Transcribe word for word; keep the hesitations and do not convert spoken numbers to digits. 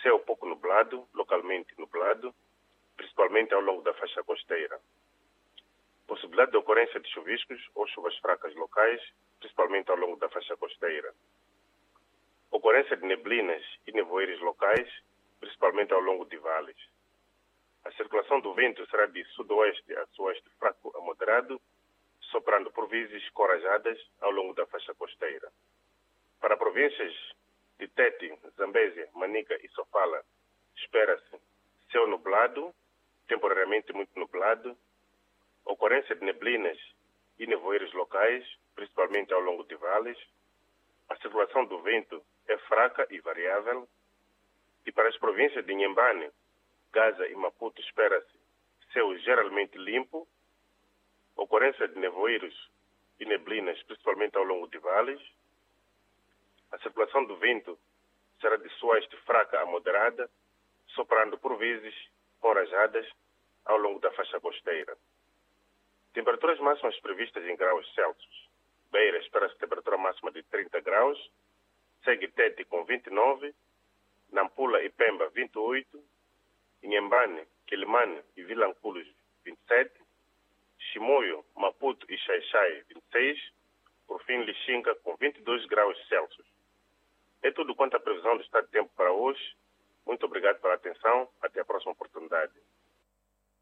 Céu pouco nublado, localmente nublado, principalmente ao longo da faixa costeira. Possibilidade de ocorrência de chuviscos ou chuvas fracas locais, principalmente ao longo da faixa costeira. Ocorrência de neblinas e nevoeiros locais, principalmente ao longo de vales. A circulação do vento será de sudoeste a suoeste fraco a moderado, soprando por vezes corajadas ao longo da faixa costeira. Para províncias de Tete, Zambésia, Manica e Sofala, espera-se céu nublado, temporariamente muito nublado, ocorrência de neblinas e nevoeiros locais, principalmente ao longo de vales. A circulação do vento é fraca e variável. E para as províncias de Inhambane, Gaza e Maputo, espera-se céu geralmente limpo, ocorrência de nevoeiros e neblinas, principalmente ao longo de vales. A circulação do vento será de suoeste fraca a moderada, soprando por vezes com rajadas ao longo da faixa costeira. Temperaturas máximas previstas em graus Celsius. Beira espera-se temperatura máxima de trinta graus, segue Tete com vinte e nove, Nampula e Pemba vinte e oito, Inhambane, Quilimane e Vilanculos vinte e sete, Chimoio, Maputo e Xai-Xai vinte e seis, por fim Lixinga com vinte e dois graus Celsius. É tudo quanto a previsão do estado de tempo para hoje. Muito obrigado pela atenção. Até a próxima oportunidade.